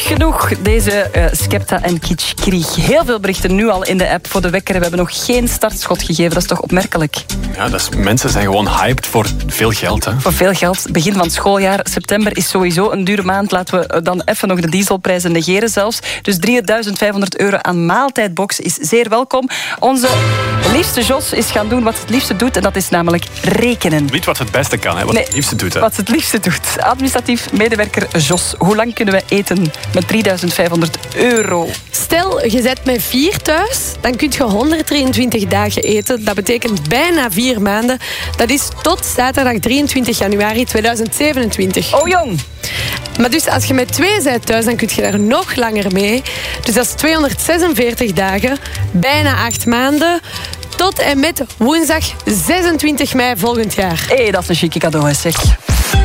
genoeg, deze Skepta en Kitsch Krieg. Heel veel berichten nu al in de app voor de wekker. We hebben nog geen startschot gegeven, dat is toch opmerkelijk? Ja, mensen zijn gewoon hyped voor veel geld. Hè? Voor veel geld. Begin van het schooljaar. September is sowieso een dure maand. Laten we dan even nog de dieselprijzen negeren zelfs. Dus €3.500 aan maaltijdbox is zeer welkom. Onze liefste Jos is gaan doen wat ze het liefste doet. En dat is namelijk rekenen. Niet wat het beste kan, hè? Wat het liefste doet. Hè? Wat ze het liefste doet. Administratief medewerker Jos. Hoe lang kunnen we eten met €3.500? Stel, je zet met 4 thuis, dan kun je 123 dagen eten. Dat betekent bijna 4 maanden. Dat is tot zaterdag 23 januari 2027. Oh jong! Maar dus als je met 2 bent thuis, dan kun je daar nog langer mee. Dus dat is 246 dagen, bijna 8 maanden. Tot en met woensdag 26 mei volgend jaar. Hé, dat is een chique cadeau, hè, zeg.